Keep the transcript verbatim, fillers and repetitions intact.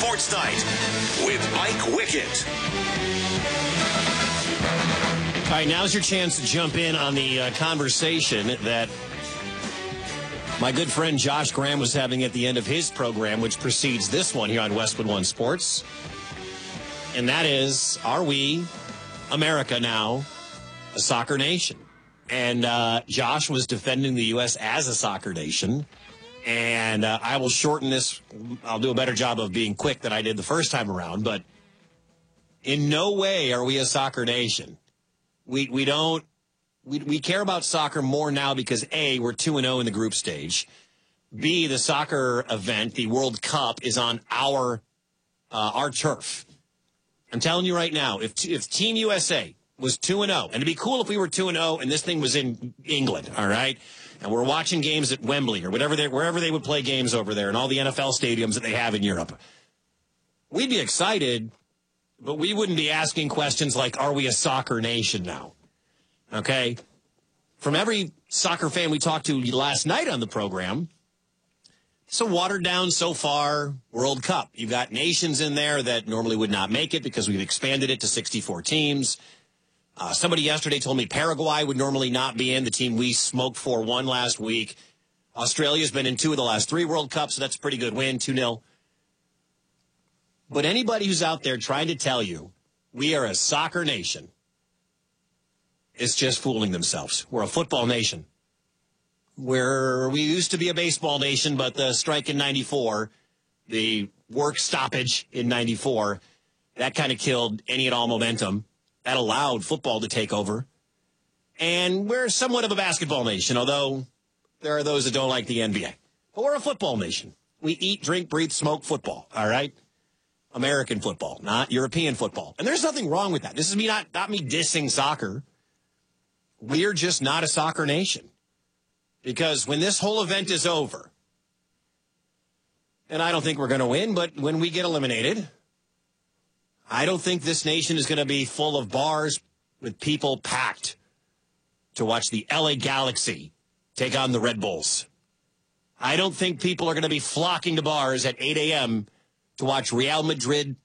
Sports Night with Mike Wickett. All right, now's your chance to jump in on the uh, conversation that my good friend Josh Graham was having at the end of his program, which precedes this one here on Westwood One Sports. And that is, are we, America now, a soccer nation? And uh, Josh was defending the U S as a soccer nation. And uh, I will shorten this. I'll do a better job of being quick than I did the first time around. But in no way are we a soccer nation. We we don't we we care about soccer more now because A, we're two and oh in the group stage. B, the soccer event, the World Cup, is on our uh, our turf. I'm telling you right now, if if Team U S A was two and oh, and it'd be cool if we were two and oh and this thing was in England, all right? And we're watching games at Wembley or whatever they wherever they would play games over there and all the N F L stadiums that they have in Europe. We'd be excited, but we wouldn't be asking questions like, are we a soccer nation now? Okay? From every soccer fan we talked to last night on the program, it's a watered down so far World Cup. You've got nations in there that normally would not make it because we've expanded it to sixty-four teams. Uh, somebody yesterday told me Paraguay would normally not be in. The team we smoked four one last week. Australia's been in two of the last three World Cups, so that's a pretty good win, two nil. But anybody who's out there trying to tell you we are a soccer nation is just fooling themselves. We're a football nation. We're, we used to be a baseball nation, but the strike in ninety-four, the work stoppage in ninety-four, that kind of killed any and all momentum. That allowed football to take over. And we're somewhat of a basketball nation, although there are those that don't like the N B A. But we're a football nation. We eat, drink, breathe, smoke football, all right? American football, not European football. And there's nothing wrong with that. This is me not, not me dissing soccer. We're just not a soccer nation. Because when this whole event is over, and I don't think we're going to win, but when we get eliminated, I don't think this nation is going to be full of bars with people packed to watch the L A Galaxy take on the Red Bulls. I don't think people are going to be flocking to bars at eight a.m. to watch Real Madrid